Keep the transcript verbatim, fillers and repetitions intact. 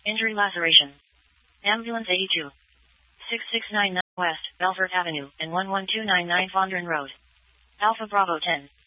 Injury laceration. Ambulance eighty-two. six six nine nine West, Belfort Avenue, and one one two nine nine Fondren Road. Alpha Bravo ten.